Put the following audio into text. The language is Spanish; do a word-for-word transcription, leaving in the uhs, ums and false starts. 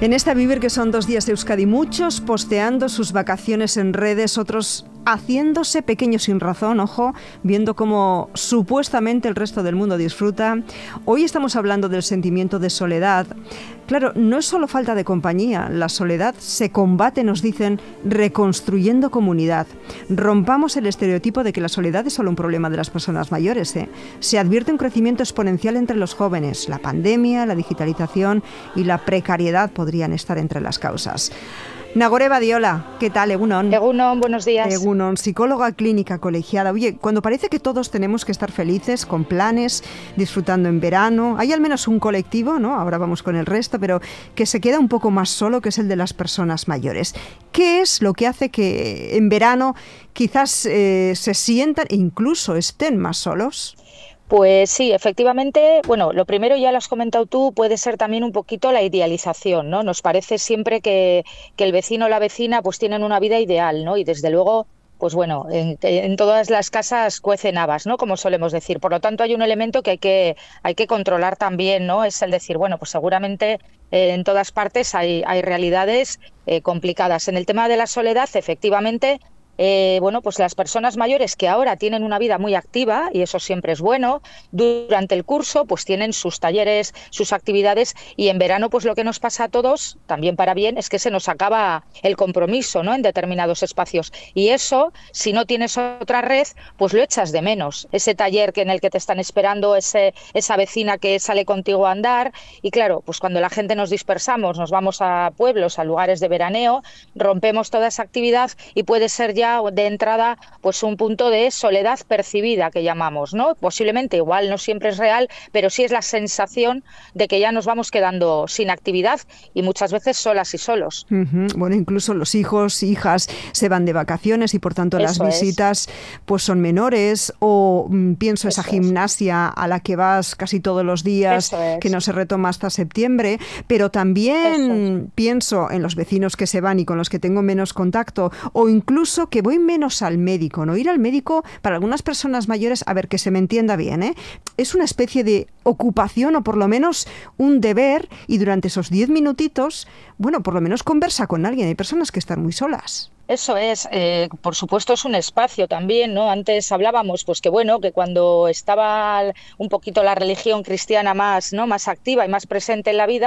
En esta Vivir, que son dos días de Euskadi, muchos posteando sus vacaciones en redes, otros haciéndose pequeños sin razón, ojo, viendo cómo supuestamente el resto del mundo disfruta. Hoy estamos hablando del sentimiento de soledad. Claro, no es solo falta de compañía, la soledad se combate, nos dicen, reconstruyendo comunidad. Rompamos el estereotipo de que la soledad es solo un problema de las personas mayores, ¿eh? Se advierte un crecimiento exponencial entre los jóvenes. La pandemia, la digitalización y la precariedad podrían estar entre las causas. Nagore Badiola, ¿qué tal? Egunon. Egunon, buenos días. Egunon, psicóloga clínica colegiada. Oye, cuando parece que todos tenemos que estar felices, con planes, disfrutando en verano, hay al menos un colectivo, ¿no? Ahora vamos con el resto, pero que se queda un poco más solo, que es el de las personas mayores. ¿Qué es lo que hace que en verano quizás eh, se sientan e incluso estén más solos? Pues sí, efectivamente, bueno, lo primero ya lo has comentado tú, puede ser también un poquito la idealización, ¿no? Nos parece siempre que, que el vecino o la vecina pues tienen una vida ideal, ¿no? Y desde luego, pues bueno, en, en todas las casas cuecen habas, ¿no? Como solemos decir. Por lo tanto, hay un elemento que hay que, hay que controlar también, ¿no? Es el decir, bueno, pues seguramente eh, en todas partes hay, hay realidades eh, complicadas. En el tema de la soledad, efectivamente, Eh, bueno, pues las personas mayores que ahora tienen una vida muy activa, y eso siempre es bueno, durante el curso pues tienen sus talleres, sus actividades, y en verano pues lo que nos pasa a todos, también para bien, es que se nos acaba el compromiso, ¿no? En determinados espacios, y eso, si no tienes otra red, pues lo echas de menos, ese taller que en el que te están esperando, ese, esa vecina que sale contigo a andar, y claro, pues cuando la gente nos dispersamos, nos vamos a pueblos, a lugares de veraneo, rompemos toda esa actividad y puede ser ya de entrada pues un punto de soledad percibida que llamamos, ¿no? Posiblemente igual no siempre es real, pero sí es la sensación de que ya nos vamos quedando sin actividad y muchas veces solas y solos. Uh-huh. Bueno, incluso los hijos, hijas se van de vacaciones y por tanto las Eso visitas es. pues son menores, o mm, pienso Eso esa gimnasia es. a la que vas casi todos los días, es. que no se retoma hasta septiembre, pero también es. pienso en los vecinos que se van y con los que tengo menos contacto, o incluso que voy menos al médico, ¿no? Ir al médico para algunas personas mayores, a ver, que se me entienda bien, ¿eh? Es una especie de ocupación o por lo menos un deber, y durante esos diez minutitos, bueno, por lo menos conversa con alguien. Hay personas que están muy solas. Eso es, eh, por supuesto es un espacio también, ¿no? Antes hablábamos, pues que bueno, que cuando estaba un poquito la religión cristiana más, ¿no? Más activa y más presente en la vida,